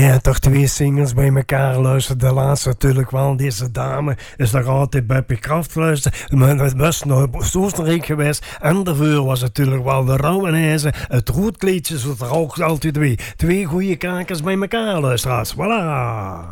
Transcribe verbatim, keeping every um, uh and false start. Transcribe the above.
Ja, toch twee singles bij elkaar luisteren. De laatste natuurlijk wel. Deze dame is nog altijd bij Kraft luisteren. Maar het was naar Oostenrijk geweest. En daarvoor was natuurlijk wel de Rauwenijzen. Het Roetkleedje, zodat er ook altijd twee. Twee goede kakers bij elkaar luisteren. Voilà.